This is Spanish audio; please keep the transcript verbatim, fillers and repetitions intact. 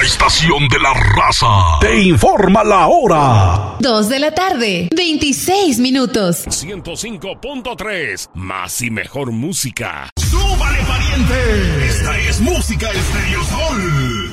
estación de la raza te informa la hora. Dos de la tarde, veintiséis minutos. ciento cinco punto tres, más y mejor música. ¡Súbale, pariente! Esta es Música Estéreo Sol.